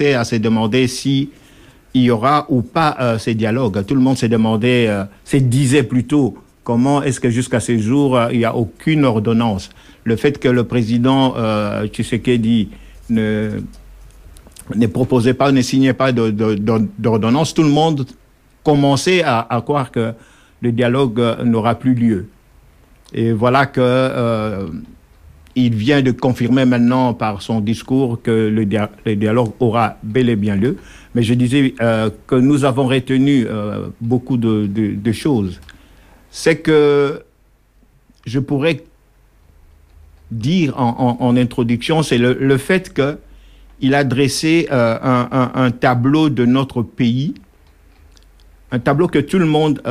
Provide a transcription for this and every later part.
à se demander si il y aura ou pas ces dialogues. Tout le monde se disait plutôt comment est-ce que jusqu'à ce jour, il n'y a aucune ordonnance. Le fait que le président Tshisekedi ne proposait pas, ne signait pas d'ordonnance, tout le monde commençait à croire que le dialogue n'aura plus lieu. Et voilà que il vient de confirmer maintenant par son discours que le dialogue aura bel et bien lieu. Mais je disais que nous avons retenu beaucoup de choses. C'est que je pourrais dire en introduction, c'est le fait qu'il a dressé un tableau de notre pays, un tableau que tout le monde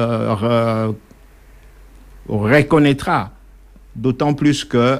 reconnaîtra, d'autant plus que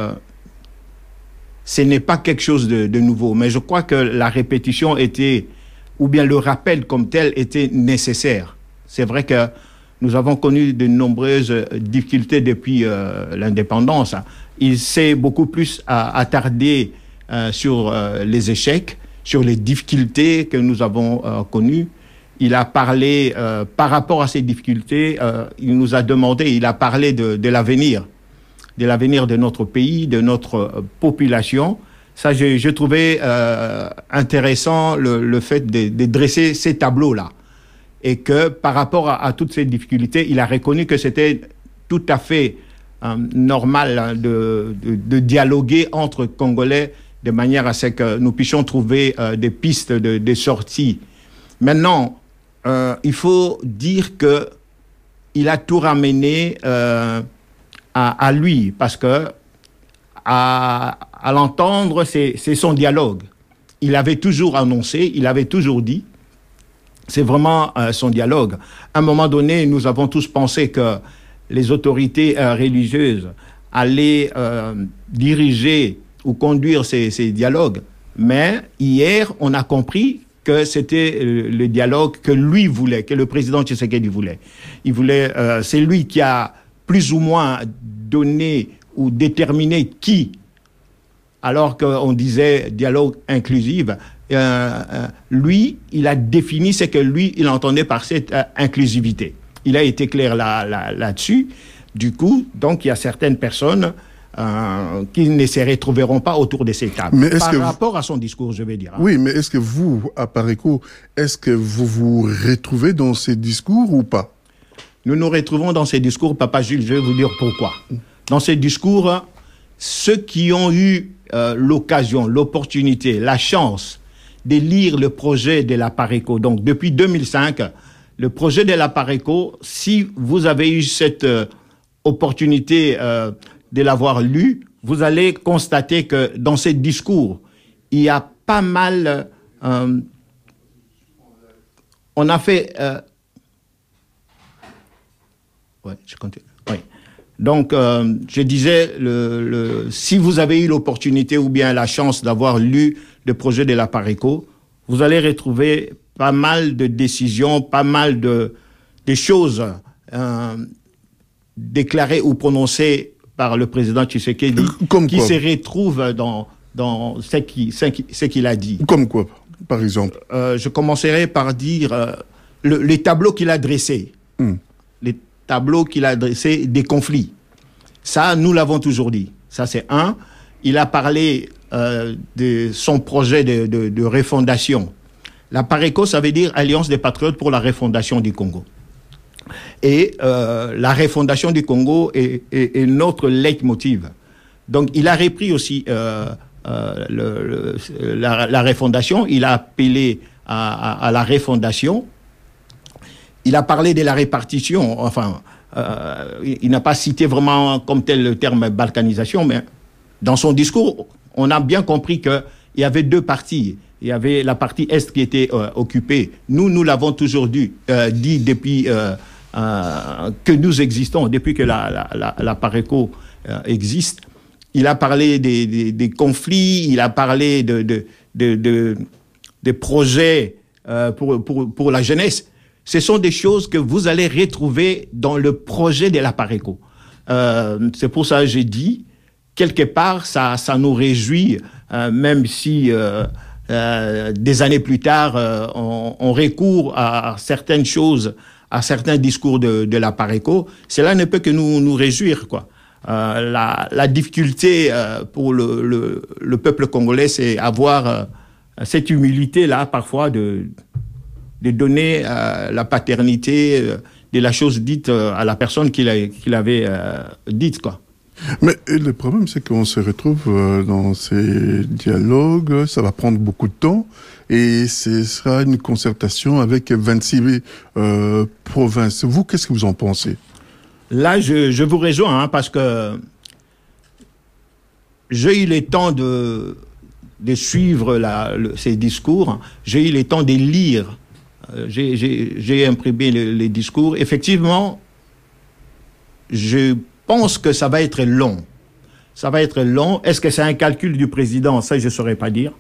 ce n'est pas quelque chose de nouveau. Mais je crois que la répétition était, ou bien le rappel comme tel, était nécessaire. C'est vrai que nous avons connu de nombreuses difficultés depuis l'indépendance. Il s'est beaucoup plus attardé sur les échecs, sur les difficultés que nous avons connues. Il a parlé, par rapport à ces difficultés, il nous a demandé, il a parlé de l'avenir de notre pays, de notre population. Ça, je trouvais intéressant le fait de dresser ces tableaux-là. Et que par rapport à toutes ces difficultés, il a reconnu que c'était tout à fait normal de dialoguer entre Congolais de manière à ce que nous puissions trouver des pistes de sortie. Maintenant, il faut dire qu'il a tout ramené à lui, parce que à l'entendre, c'est son dialogue. Il avait toujours annoncé, il avait toujours dit, c'est vraiment son dialogue. À un moment donné, nous avons tous pensé que les autorités religieuses allaient diriger ou conduire ces dialogues. Mais hier, on a compris que c'était le dialogue que lui voulait, que le président Tshisekedi voulait. C'est lui qui a plus ou moins donné ou déterminé qui, alors qu'on disait dialogue inclusif, lui, il a défini ce que lui, il entendait par cette inclusivité. Il a été clair là-dessus. Du coup, donc, il y a certaines personnes qui ne se retrouveront pas autour de ces tables. Mais par rapport à son discours, je vais dire. Oui, mais est-ce que vous, à Paréco, est-ce que vous vous retrouvez dans ces discours ou pas? Nous nous retrouvons dans ces discours, Papa Jules, je vais vous dire pourquoi. Dans ces discours, ceux qui ont eu l'occasion, l'opportunité, la chance de lire le projet de la Paréco, donc depuis 2005, le projet de la Paréco, si vous avez eu cette opportunité de l'avoir lu, vous allez constater que dans ces discours, il y a pas mal... on a fait... ouais, je continue. Oui. Donc, je disais, si vous avez eu l'opportunité ou bien la chance d'avoir lu le projet de la Paréco, vous allez retrouver pas mal de décisions, pas mal de choses déclarées ou prononcées par le président Tshisekedi qui se retrouvent dans ce qu'il a dit. Comme quoi, par exemple? Je commencerai par dire les tableaux qu'il a dressés. Les tableaux qu'il a dressés des conflits. Ça, nous l'avons toujours dit. Ça, c'est un. Il a parlé de son projet de refondation. La Paréco, ça veut dire Alliance des Patriotes pour la refondation du Congo. Et la refondation du Congo est notre leitmotiv. Donc, il a repris aussi la refondation. Il a appelé à la refondation. Il a parlé de la répartition. Enfin, il n'a pas cité vraiment comme tel le terme balkanisation, mais dans son discours, on a bien compris qu'il y avait deux parties. Il y avait la partie Est qui était occupée. Nous l'avons toujours dit depuis que nous existons, depuis que la Paréco existe. Il a parlé des conflits, il a parlé des projets pour la jeunesse. Ce sont des choses que vous allez retrouver dans le projet de la Paréco. C'est pour ça que j'ai dit, quelque part, ça nous réjouit, même si des années plus tard, on recourt à certaines choses, à certains discours de la Pareco, cela ne peut que nous réjouir, quoi. La difficulté pour le peuple congolais, c'est avoir cette humilité-là, parfois, de donner la paternité de la chose dite à la personne qui l'avait dite, quoi. Mais le problème, c'est qu'on se retrouve dans ces dialogues, ça va prendre beaucoup de temps, et ce sera une concertation avec 26 provinces. Vous, qu'est-ce que vous en pensez? Là, je vous rejoins, parce que j'ai eu le temps de suivre ces discours, j'ai eu le temps de lire, j'ai imprimé les discours. Effectivement, je pense que ça va être long. Ça va être long. Est-ce que c'est un calcul du président? Ça, je ne saurais pas dire.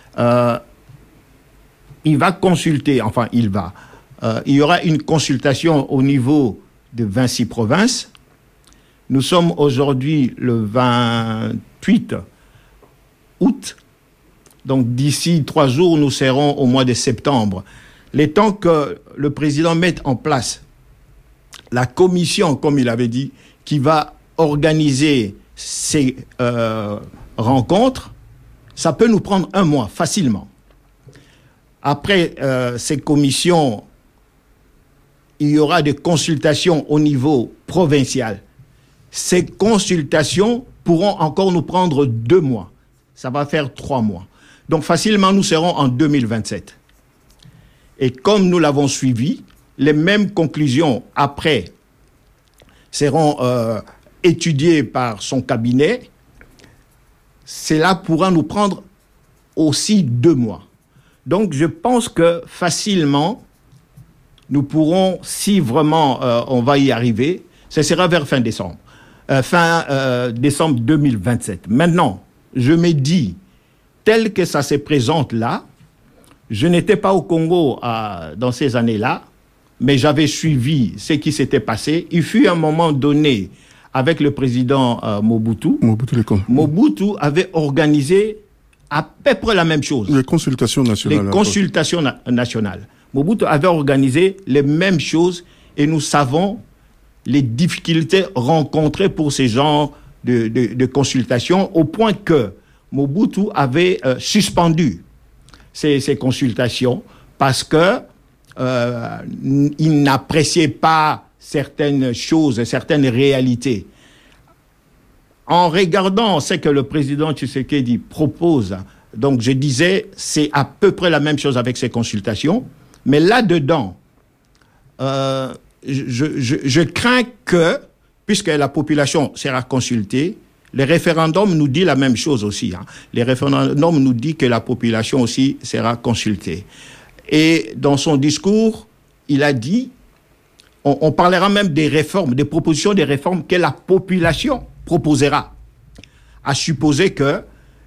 Il va consulter, enfin, il y aura une consultation au niveau de 26 provinces. Nous sommes aujourd'hui le 28 août. Donc, d'ici 3 jours, nous serons au mois de septembre. Le temps que le président mette en place la commission, comme il avait dit, qui va organiser ces rencontres, ça peut nous prendre 1 mois, facilement. Après ces commissions, il y aura des consultations au niveau provincial. Ces consultations pourront encore nous prendre 2 mois. Ça va faire 3 mois. Donc facilement, nous serons en 2027. Et comme nous l'avons suivi, les mêmes conclusions après seront étudiées par son cabinet. Cela pourra nous prendre aussi 2 mois. Donc je pense que facilement, nous pourrons, si vraiment on va y arriver, ce sera vers fin décembre. Décembre 2027. Maintenant, je me dis, tel que ça se présente là, je n'étais pas au Congo dans ces années-là, mais j'avais suivi ce qui s'était passé. Il fut un moment donné, avec le président Mobutu, avait organisé à peu près la même chose. Les consultations nationales. Les consultations nationales. Mobutu avait organisé les mêmes choses et nous savons les difficultés rencontrées pour ces genres de consultations, au point que Mobutu avait suspendu ces consultations parce que il n'appréciait pas certaines choses, certaines réalités. En regardant ce que le président Tshisekedi propose, donc je disais, c'est à peu près la même chose avec ces consultations, mais là-dedans, je crains que, puisque la population sera consultée, les référendums nous disent la même chose aussi. Les référendums nous disent que la population aussi sera consultée. Et dans son discours, il a dit, on parlera même des réformes, des propositions de réformes que la population proposera. À supposer que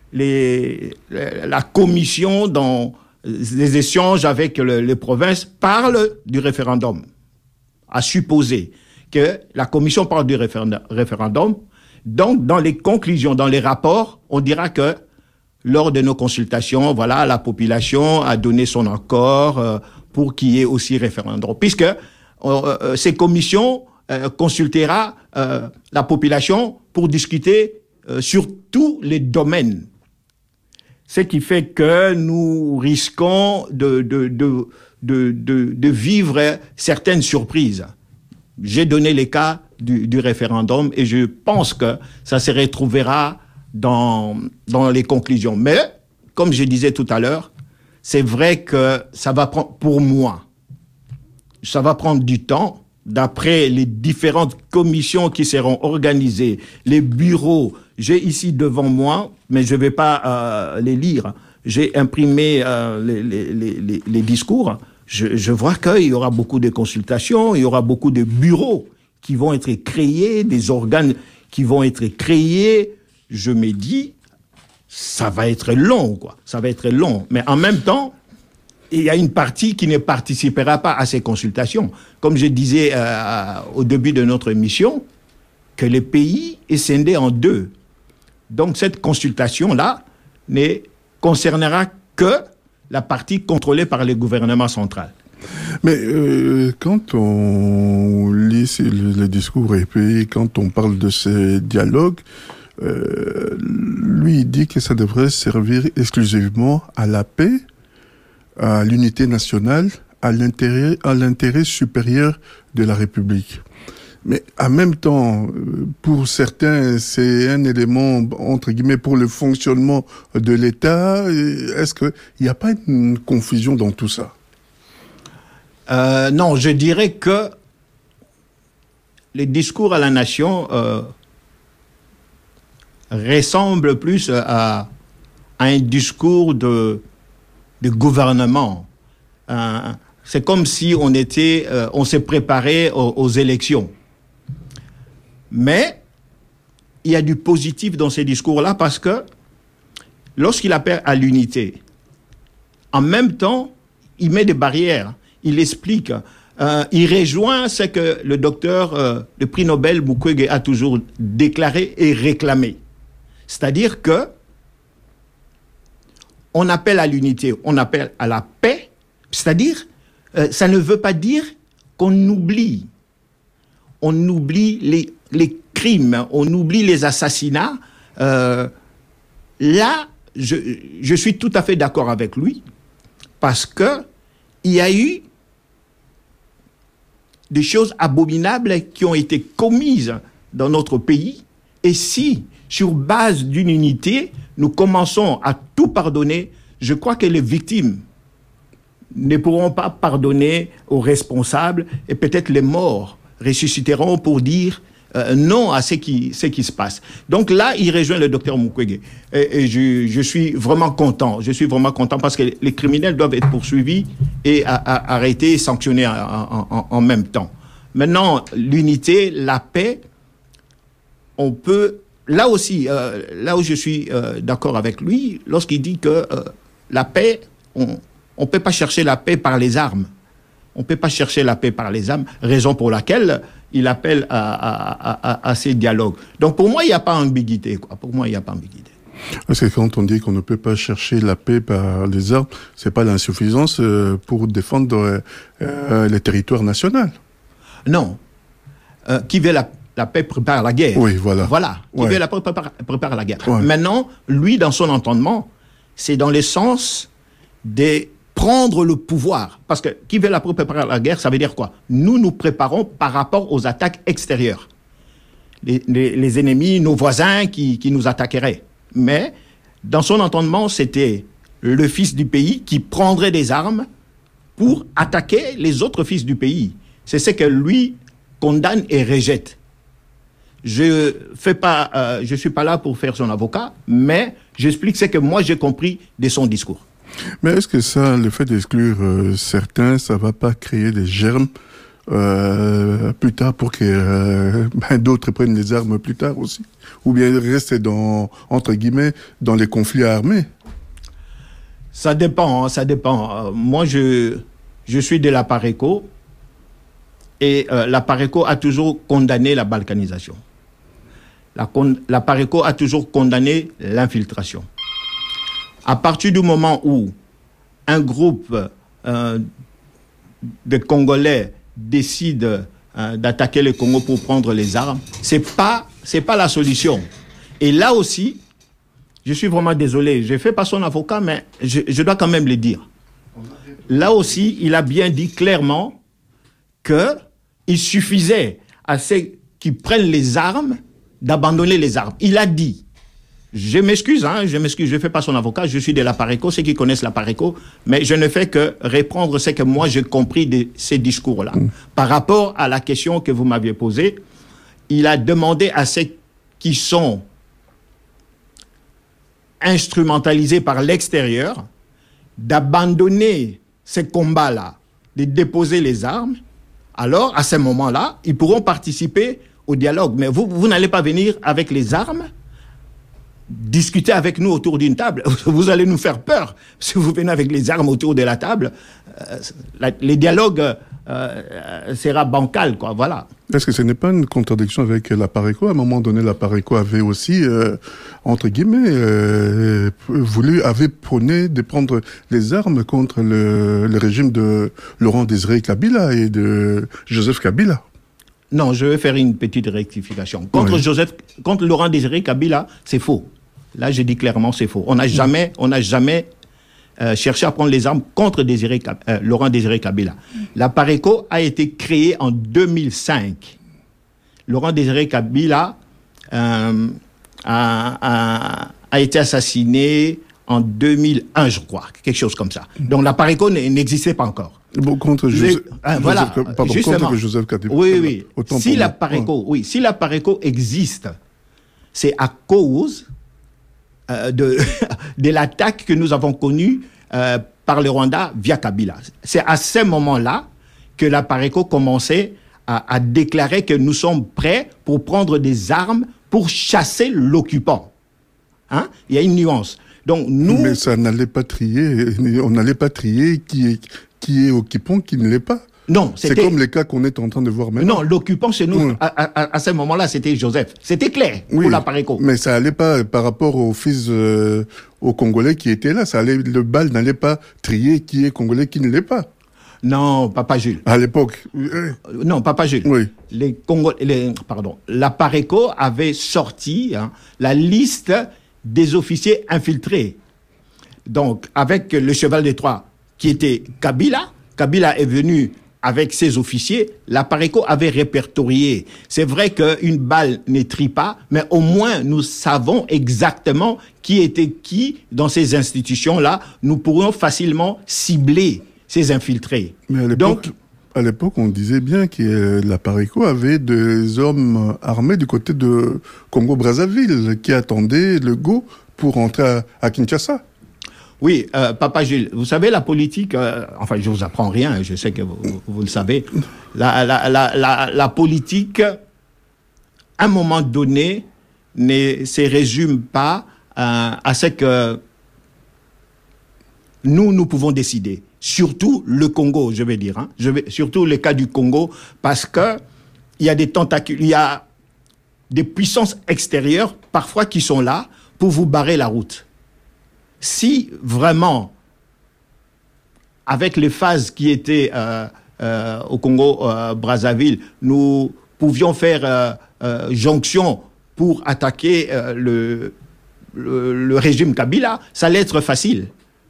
la commission, dans les échanges avec les provinces, parle du référendum. À supposer que la commission parle du référendum. Donc, dans les conclusions, dans les rapports, on dira que lors de nos consultations, voilà, la population a donné son accord pour qu'il y ait aussi référendum. Puisque ces commissions consultera la population pour discuter sur tous les domaines. Ce qui fait que nous risquons de vivre certaines surprises. J'ai donné les cas du référendum et je pense que ça se retrouvera dans les conclusions. Mais, comme je disais tout à l'heure, c'est vrai que ça va prendre, pour moi, ça va prendre du temps. D'après les différentes commissions qui seront organisées, les bureaux, j'ai ici devant moi, mais je ne vais pas les lire, j'ai imprimé les discours. Je vois qu'il y aura beaucoup de consultations, il y aura beaucoup de bureaux qui vont être créés, des organes qui vont être créés. Je me dis, ça va être long, quoi. Ça va être long. Mais en même temps, il y a une partie qui ne participera pas à ces consultations. Comme je disais au début de notre émission, que le pays est scindé en deux. Donc cette consultation-là ne concernera que la partie contrôlée par le gouvernement central. Mais quand on lit le discours et puis quand on parle de ces dialogues, lui il dit que ça devrait servir exclusivement à la paix, à l'unité nationale, à l'intérêt supérieur de la République. Mais en même temps, pour certains, c'est un élément, entre guillemets, pour le fonctionnement de l'État. Est-ce qu'il n'y a pas une confusion dans tout ça? Non, je dirais que les discours à la nation ressemblent plus à un discours de gouvernement. C'est comme si on s'est préparé aux élections. Mais il y a du positif dans ces discours-là parce que lorsqu'il appelle à l'unité, en même temps, il met des barrières. Il explique, il rejoint ce que le docteur, le prix Nobel Mukwege a toujours déclaré et réclamé. C'est-à-dire que on appelle à l'unité, on appelle à la paix, c'est-à-dire, ça ne veut pas dire qu'on oublie. On oublie les crimes, on oublie les assassinats. Là, je suis tout à fait d'accord avec lui parce que il y a eu des choses abominables qui ont été commises dans notre pays. Et si, sur base d'une unité, nous commençons à tout pardonner, je crois que les victimes ne pourront pas pardonner aux responsables et peut-être les morts ressusciteront pour dire non à ce qui se passe. Donc là, il rejoint le docteur Mukwege. Et je suis vraiment content. Je suis vraiment content parce que les criminels doivent être poursuivis et arrêtés et sanctionnés en même temps. Maintenant, l'unité, la paix, on peut... Là aussi, là où je suis d'accord avec lui, lorsqu'il dit que la paix, on ne peut pas chercher la paix par les armes. On ne peut pas chercher la paix par les armes, raison pour laquelle il appelle à ces dialogues. Donc pour moi, il n'y a pas ambiguïté, quoi. Pour moi, il n'y a pas ambiguïté. Parce que quand on dit qu'on ne peut pas chercher la paix par les armes, c'est pas l'insuffisance pour défendre les territoires nationaux. Non. Qui veut la paix prépare la guerre. Oui, voilà. Voilà. Qui veut la paix prépare la guerre. Ouais. Maintenant, lui, dans son entendement, c'est dans le sens de prendre le pouvoir. Parce que qui veut la paix prépare la guerre, ça veut dire quoi? Nous nous préparons par rapport aux attaques extérieures. Les ennemis, nos voisins qui nous attaqueraient. Mais dans son entendement, c'était le fils du pays qui prendrait des armes pour attaquer les autres fils du pays. C'est ce que lui condamne et rejette. Je suis pas là pour faire son avocat, mais j'explique ce que moi j'ai compris de son discours. Mais est-ce que ça, le fait d'exclure certains, ça va pas créer des germes plus tard pour que d'autres prennent les armes plus tard aussi? Ou bien rester dans, entre guillemets, dans les conflits armés? Ça dépend, hein, ça dépend. Moi, je suis de la Pareco et la Pareco a toujours condamné la balkanisation. La Pareco a toujours condamné l'infiltration. À partir du moment où un groupe de Congolais décide d'attaquer le Congo pour prendre les armes, c'est pas la solution. Et là aussi, je suis vraiment désolé, je ne fais pas son avocat, mais je dois quand même le dire. Là aussi, il a bien dit clairement qu'il suffisait à ceux qui prennent les armes d'abandonner les armes. Il a dit, je m'excuse, je ne fais pas son avocat, je suis de la Pareco, ceux qui connaissent la Pareco, mais je ne fais que répondre ce que moi j'ai compris de ces discours-là. Par rapport à la question que vous m'aviez posée, il a demandé à ceux qui sont instrumentalisés par l'extérieur d'abandonner ces combats-là, de déposer les armes. Alors, à ce moment-là, ils pourront participer au dialogue. Mais vous n'allez pas venir avec les armes discuter avec nous autour d'une table. Vous allez nous faire peur. Si vous venez avec les armes autour de la table, les dialogues sera bancal, quoi. Voilà. Est-ce que ce n'est pas une contradiction avec la PARECO? À un moment donné, la PARECO avait aussi, entre guillemets, avait prôné de prendre les armes contre le régime de Laurent Désiré Kabila et de Joseph Kabila. Non, je vais faire une petite rectification. Contre Laurent Désiré Kabila, c'est faux. Là, je dis clairement, c'est faux. On n'a jamais cherché à prendre les armes contre Laurent Désiré Kabila. La PARECO a été créée en 2005. Laurent Désiré Kabila a été assassiné en 2001, je crois, quelque chose comme ça. Donc la PARECO n'existait pas encore. Bon, contre Joseph Kabila. Oui. Si la PARECO existe, c'est à cause de l'attaque que nous avons connue par le Rwanda via Kabila. C'est à ce moment-là que la PARECO commençait à déclarer que nous sommes prêts pour prendre des armes pour chasser l'occupant. Hein? Il y a une nuance. Donc nous. Mais ça n'allait pas trier. On n'allait pas trier qui est occupant, qui ne l'est pas. Non, c'est comme les cas qu'on est en train de voir maintenant. Non, l'occupant chez nous, à ce moment-là, c'était Joseph. C'était clair pour la PARECO. Mais ça allait pas par rapport aux fils aux Congolais qui étaient là. Le bal n'allait pas trier qui est Congolais, qui ne l'est pas. Non, Papa Jules. À l'époque. Non, Papa Jules. Oui. La PARECO avait sorti la liste des officiers infiltrés. Donc, avec le cheval de Troie, qui était Kabila. Kabila est venu avec ses officiers. La PARECO avait répertorié. C'est vrai qu'une balle ne trie pas, mais au moins nous savons exactement qui était qui dans ces institutions-là. Nous pourrions facilement cibler ces infiltrés. Mais à l'époque, on disait bien que la PARECO avait des hommes armés du côté de Congo-Brazzaville qui attendaient le go pour rentrer à Kinshasa. Oui, Papa Gilles, vous savez, la politique, enfin, je vous apprends rien, je sais que vous le savez. La politique, à un moment donné, ne se résume pas à ce que nous pouvons décider. Surtout le Congo, je vais dire. Surtout le cas du Congo, parce que il y a des tentacules, il y a des puissances extérieures, parfois, qui sont là pour vous barrer la route. Si vraiment, avec les phases qui étaient au Congo-Brazzaville, nous pouvions faire jonction pour attaquer le régime Kabila, ça allait être facile.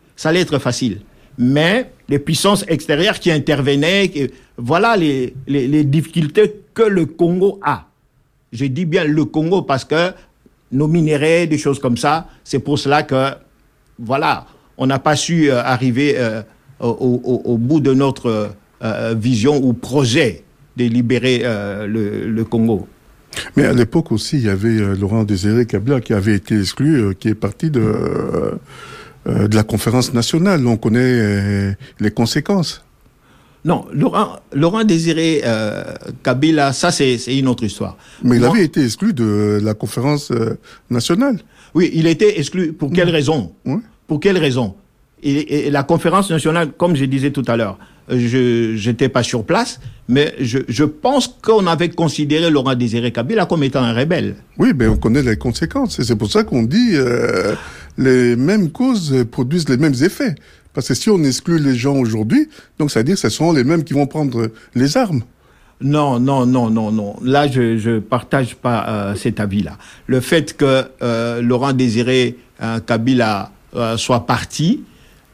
Mais les puissances extérieures qui intervenaient, voilà les difficultés que le Congo a. Je dis bien le Congo parce que nos minéraux, des choses comme ça, c'est pour cela que voilà, on n'a pas su arriver au bout de notre vision ou projet de libérer le Congo. Mais à l'époque aussi, il y avait Laurent Désiré Kabila qui avait été exclu, qui est parti de la conférence nationale. On connaît les conséquences. Non, Laurent Désiré Kabila, ça c'est une autre histoire. Mais il avait été exclu de la conférence nationale. Oui, il était exclu. Pour quelle raison? Pour quelle raison? Et la conférence nationale, comme je disais tout à l'heure, je n'étais pas sur place, mais je pense qu'on avait considéré Laurent Désiré Kabila comme étant un rebelle. Oui, mais on connaît les conséquences. Et c'est pour ça qu'on dit les mêmes causes produisent les mêmes effets. Parce que si on exclut les gens aujourd'hui, donc ça veut dire que ce sont les mêmes qui vont prendre les armes. Non. Là, je partage pas cet avis-là. Le fait que Laurent Désiré Kabila soit parti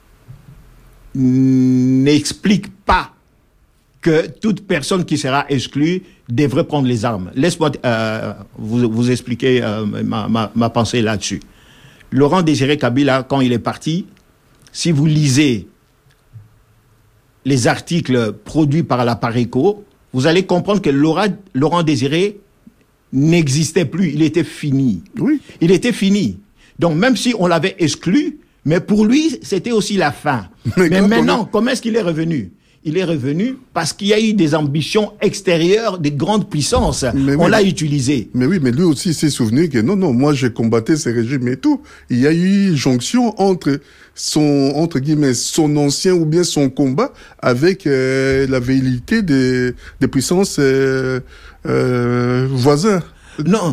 n'explique pas que toute personne qui sera exclue devrait prendre les armes. Laisse-moi vous expliquer ma pensée là-dessus. Laurent Désiré Kabila, quand il est parti, si vous lisez les articles produits par la PARECO, vous allez comprendre que Laurent Désiré n'existait plus, il était fini. Oui. Il était fini. Donc même si on l'avait exclu, mais pour lui, c'était aussi la fin. Mais maintenant, comment est-ce qu'il est revenu? il est revenu parce qu'il y a eu des ambitions extérieures des grandes puissances. On l'a utilisé. Mais oui, mais lui aussi s'est souvenu que non, moi j'ai combattu ces régimes et tout. Il y a eu jonction entre entre guillemets, son ancien ou bien son combat avec la velléité des puissances voisines. Non,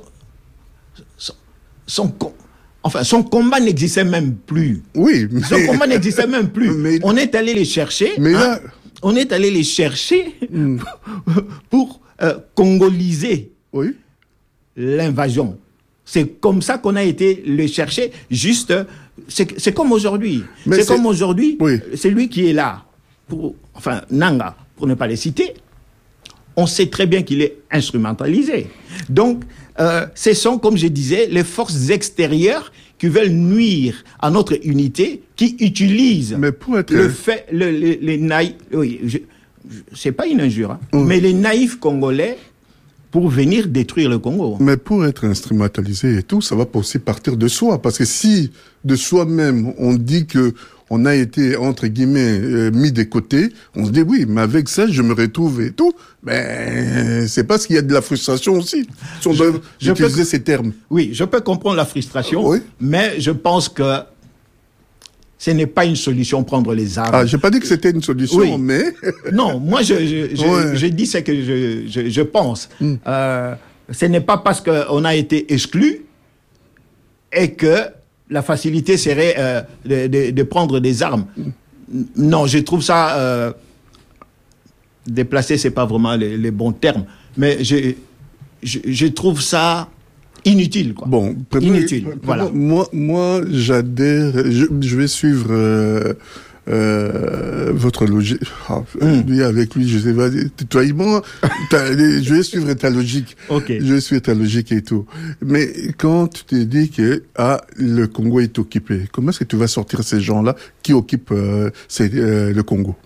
son combat n'existait même plus. Oui. Son combat n'existait même plus. On est allé les chercher. Mais là... On est allé les chercher pour congoliser l'invasion. C'est comme ça qu'on a été les chercher. Juste, c'est comme aujourd'hui. C'est comme aujourd'hui. Oui. C'est lui qui est là. Nanga, pour ne pas les citer. On sait très bien qu'il est instrumentalisé. Donc, ce sont, comme je disais, les forces extérieures qui veulent nuire à notre unité, qui utilisent les naïfs. Oui, c'est pas une injure, hein, mais les naïfs congolais pour venir détruire le Congo. Mais pour être instrumentalisé et tout, ça va aussi partir de soi, parce que si de soi-même on dit que on a été, entre guillemets, mis de côté, on se dit oui, mais avec ça, je me retrouve et tout. Ben, c'est parce qu'il y a de la frustration aussi. Si on doit utiliser ces termes. Oui, je peux comprendre la frustration, mais je pense que ce n'est pas une solution, prendre les armes. Ah, j'ai pas dit que c'était une solution, mais... Non, moi, je dis ce que je pense. Ce n'est pas parce qu'on a été exclu et que la facilité serait de prendre des armes. Non, je trouve ça... déplacé, c'est pas vraiment les bons termes. Mais je trouve ça inutile, quoi. Bon, inutile, voilà. Moi, j'adhère... Je vais suivre... votre logique. Lui, avec lui, je sais pas, tutoiement, je vais suivre ta logique. Okay. Je vais suivre ta logique et tout. Mais quand tu te dis que le Congo est occupé, comment est-ce que tu vas sortir ces gens-là qui occupent le Congo?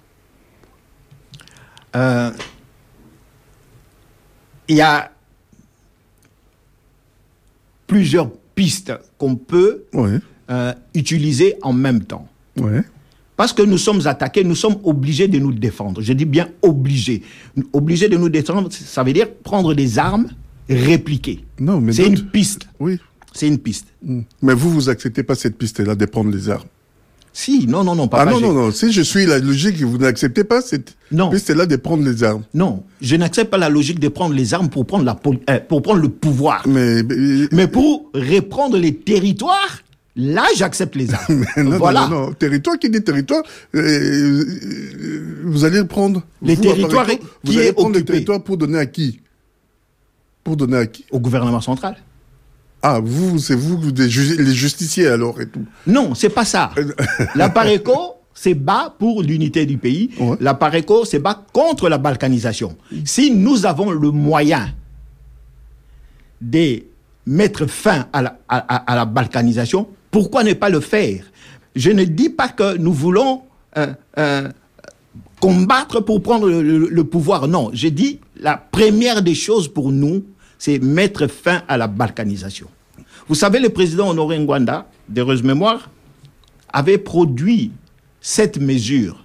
Il y a plusieurs pistes qu'on peut utiliser en même temps. Ouais. Parce que nous sommes attaqués, nous sommes obligés de nous défendre. Je dis bien obligés. Obligés de nous défendre, ça veut dire prendre des armes, répliquer. Non, mais c'est une piste. Oui. C'est une piste. Mais vous acceptez pas cette piste-là de prendre les armes? Si, non, papa. Non. Si je suis la logique, vous n'acceptez pas cette piste-là de prendre les armes. Non, je n'accepte pas la logique de prendre les armes pour prendre le pouvoir. Mais pour reprendre les territoires, là, j'accepte les armes. Non. Territoire, qui dit territoire, vous allez prendre... Les territoires vous allez prendre les territoires pour donner à qui? Pour donner à qui? Au gouvernement central. Ah, c'est vous les justiciers alors et tout. Non, c'est pas ça. La Pareco se bat pour l'unité du pays. Ouais. La Pareco se bat contre la balkanisation. Si nous avons le moyen de mettre fin à la balkanisation, pourquoi ne pas le faire? Je ne dis pas que nous voulons combattre pour prendre le pouvoir. Non, je dis la première des choses pour nous, c'est mettre fin à la balkanisation. Vous savez, le président Honoré Ngwanda, d'heureuse mémoire, avait produit 7 mesures.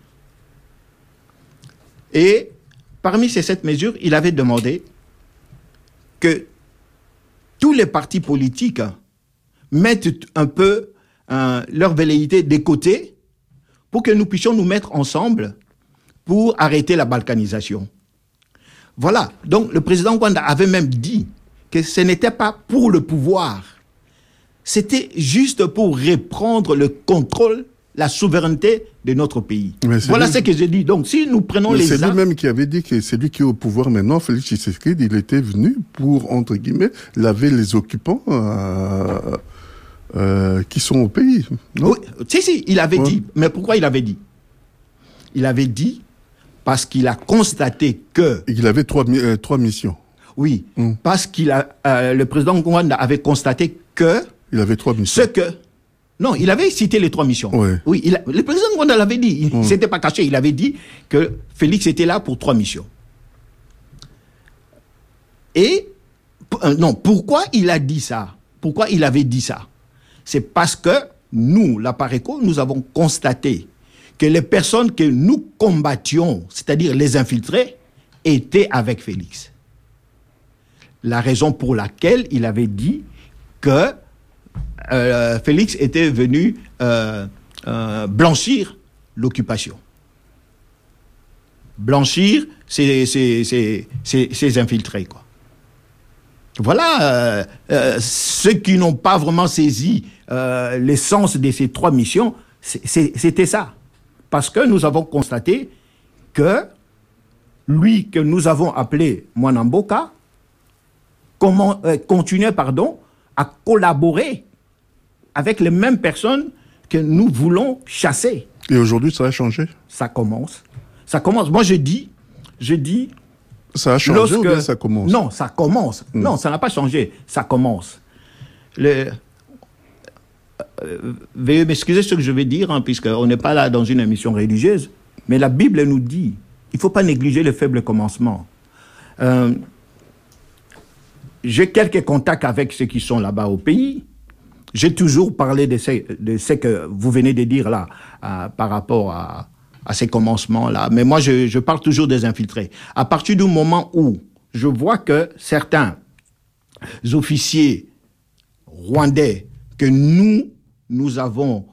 Et parmi ces 7 mesures, il avait demandé que tous les partis politiques mettent un peu leur velléité de côté pour que nous puissions nous mettre ensemble pour arrêter la balkanisation. Voilà. Donc, le président Ngwanda avait même dit que ce n'était pas pour le pouvoir. C'était juste pour reprendre le contrôle, la souveraineté de notre pays. Voilà ce que j'ai dit. Donc, si nous prenons les armes... C'est lui-même qui avait dit que c'est lui qui est au pouvoir maintenant, Félix Tshisekedi, il était venu pour, entre guillemets, laver les occupants qui sont au pays. Non? Oui, si, il avait dit. Mais pourquoi il avait dit? Il avait dit parce qu'il a constaté que... Il avait trois missions. Oui, parce le président Ngwanda avait constaté que... Il avait 3 missions. Non, il avait cité les 3 missions. Ouais. Oui, le président Ngwanda l'avait dit. Il ne s'était pas caché. Il avait dit que Félix était là pour 3 missions. Et, pourquoi il a dit ça? Pourquoi il avait dit ça? C'est parce que nous, la Pareco, nous avons constaté que les personnes que nous combattions, c'est-à-dire les infiltrés, étaient avec Félix. La raison pour laquelle il avait dit que Félix était venu blanchir l'occupation. Blanchir ces infiltrés, quoi. Voilà, ceux qui n'ont pas vraiment saisi l'essence de ces 3 missions, c'était ça. Parce que nous avons constaté que lui, que nous avons appelé Mwanamboka, continuait à collaborer avec les mêmes personnes que nous voulons chasser. Et aujourd'hui, ça a changé? Ça commence. Moi, je dis... Ça a changé ou bien ça commence? Non, ça commence. Non, ça n'a pas changé. Ça commence. Veuillez m'excuser ce que je vais dire, puisqu'on n'est pas là dans une émission religieuse, mais la Bible nous dit, il ne faut pas négliger le faible commencement. J'ai quelques contacts avec ceux qui sont là-bas au pays. J'ai toujours parlé de ce que vous venez de dire là, par rapport à ces commencements-là. Mais moi, je parle toujours des infiltrés. À partir du moment où je vois que certains officiers rwandais que nous avons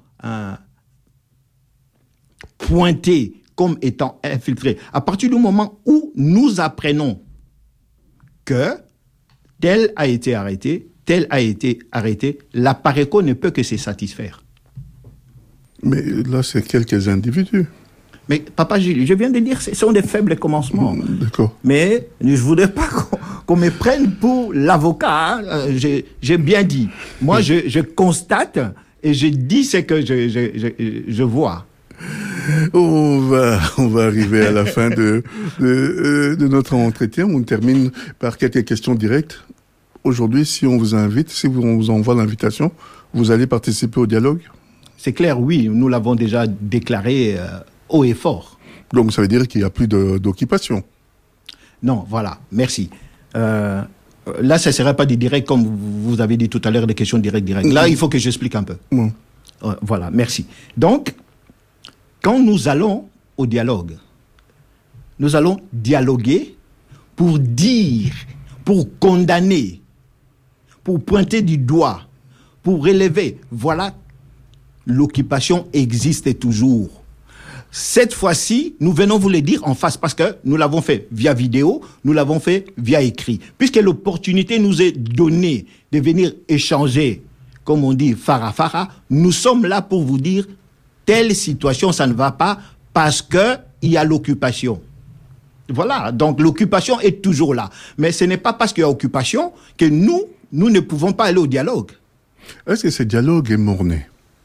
pointés comme étant infiltrés, à partir du moment où nous apprenons que tel a été arrêté, la PARECO ne peut que se satisfaire. Mais là, c'est quelques individus. Mais Papa Gilles, je viens de dire, ce sont des faibles commencements. D'accord. Mais je ne voudrais pas qu'on me prenne pour l'avocat. Hein. J'ai bien dit. Moi, je constate et je dis ce que je vois. On va arriver à la fin de notre entretien. On termine par quelques questions directes. Aujourd'hui, si on vous invite, on vous envoie l'invitation, vous allez participer au dialogue? C'est clair, oui. Nous l'avons déjà déclaré haut et fort. Donc ça veut dire qu'il n'y a plus d'occupation? Non, voilà. Merci. Là, ça ne serait pas du direct, comme vous avez dit tout à l'heure, des questions directes. Là, il faut que j'explique un peu. Voilà, merci. Donc, quand nous allons au dialogue, nous allons dialoguer pour dire, pour condamner, pour pointer du doigt, pour relever. Voilà, l'occupation existe toujours. Cette fois-ci, nous venons vous le dire en face parce que nous l'avons fait via vidéo, nous l'avons fait via écrit. Puisque l'opportunité nous est donnée de venir échanger, comme on dit, fara, nous sommes là pour vous dire telle situation, ça ne va pas parce qu'il y a l'occupation. Voilà, donc l'occupation est toujours là. Mais ce n'est pas parce qu'il y a occupation que nous ne pouvons pas aller au dialogue. Est-ce que ce dialogue est mort-né?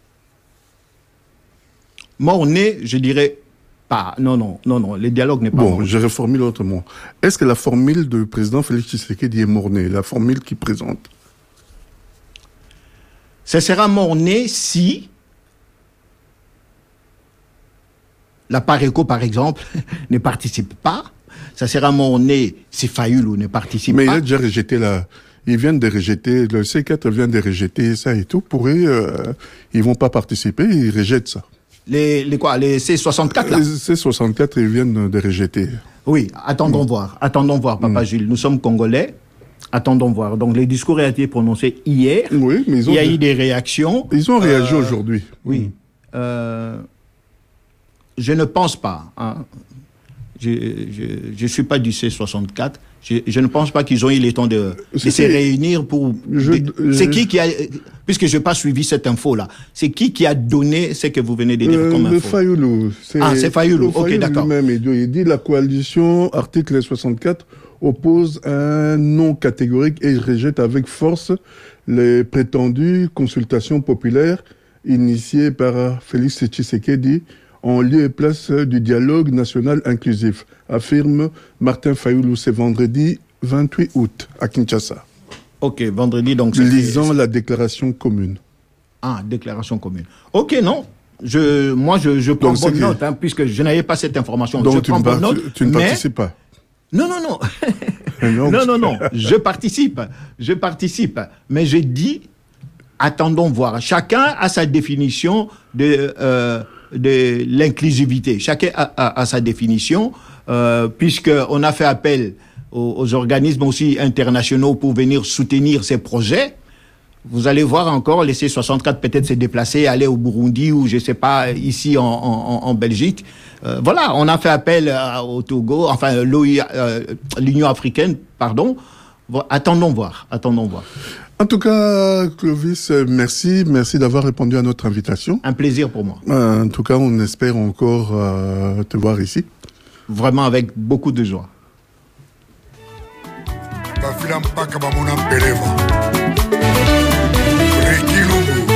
Mort-né, je dirais pas. Non, le dialogue n'est pas mort-né. Bon, je reformule autrement. Est-ce que la formule du président Félix Tshisekedi est mort-né, la formule qu'il présente? Ce sera mort-né si la PARECO, par exemple, ne participe pas. Ça sera mort-né si Fayulu ne participe pas. Mais il a déjà rejeté ils viennent de rejeter, le C4 vient de rejeter ça et tout. Pour eux, ils vont pas participer, ils rejettent ça. Les C64 là? Les C64, ils viennent de rejeter. Oui, attendons voir, Papa Gilles. Nous sommes Congolais, attendons voir. Donc, le discours a été prononcé hier. Oui, mais il y a eu des réactions. Ils ont réagi aujourd'hui. Oui. Je ne pense pas. Hein. Je suis pas du C64. Je ne pense pas qu'ils ont eu le temps de se réunir pour... C'est qui a... Puisque je n'ai pas suivi cette info-là, c'est qui a donné ce que vous venez de dire comme info? Fayulu. C'est Fayulu. Ok, d'accord. Il dit la coalition, article 64, oppose un non catégorique et rejette avec force les prétendues consultations populaires initiées par Félix Tshisekedi en lieu et place du dialogue national inclusif, affirme Martin Fayulu. C'est vendredi 28 août à Kinshasa. Ok, vendredi donc. Lisant la déclaration commune. Ah, déclaration commune. Ok, non. Moi, je prends bonne note, hein, puisque je n'avais pas cette information. Donc je prends bonne note. Tu ne participes pas? Non. non. Je participe. Mais je dis, attendons voir. Chacun a sa définition de de l'inclusivité. Chacun a sa définition, puisqu'on a fait appel aux organismes aussi internationaux pour venir soutenir ces projets. Vous allez voir encore, les C64 peut-être se déplacer, aller au Burundi ou je sais pas, ici en Belgique. Voilà, on a fait appel au Togo, enfin l'Union africaine, pardon. Attendons voir. En tout cas, Clovis, merci d'avoir répondu à notre invitation. Un plaisir pour moi. En tout cas, on espère encore te voir ici. Vraiment avec beaucoup de joie. Bafila mpaka bamuna mpeleva Ricky Lungu